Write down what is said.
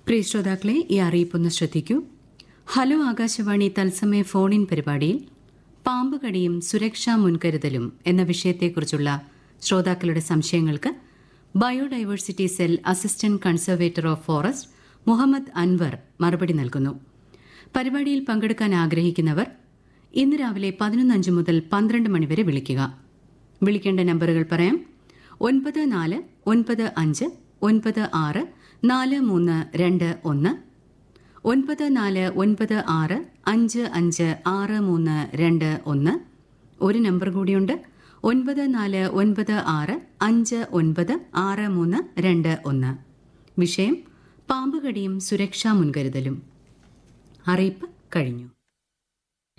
പ്രിയ ശ്രോതാക്കളെ, ഈ അറിയിപ്പൊന്ന് ശ്രദ്ധിക്കൂ. ഹലോ ആകാശവാണി തത്സമയ ഫോൺ ഇൻ പരിപാടിയിൽ പാമ്പ് കടിയും സുരക്ഷാ മുൻകരുതലും എന്ന വിഷയത്തെക്കുറിച്ചുള്ള ശ്രോതാക്കളുടെ സംശയങ്ങൾക്ക് biodiversity cell assistant conservator of forest Muhammad Anwar മറുപടി നൽകുന്നു. പരിപാടിയിൽ പങ്കെടുക്കാൻ ആഗ്രഹിക്കുന്നവർ ഇന്ന് രാവിലെ 11:05 മുതൽ 12 മണിവരെ വിളിക്കുക. വിളിക്കേണ്ട നമ്പറുകൾ പറയാം: 9495964321, 9496556321. ഒരു നമ്പർ കൂടിയുണ്ട്, 9496596321. വിഷയം പാമ്പുകടിയും സുരക്ഷാ മുൻകരുതലും. അറിയിപ്പ് കഴിഞ്ഞു.